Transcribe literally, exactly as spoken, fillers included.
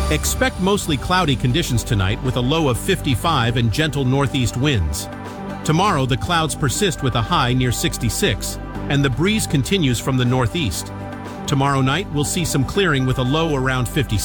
Expect mostly cloudy conditions tonight with a low of fifty-five and gentle northeast winds. Tomorrow, the clouds persist with a high near sixty-six, and the breeze continues from the northeast. Tomorrow night, we'll see some clearing with a low around fifty-six.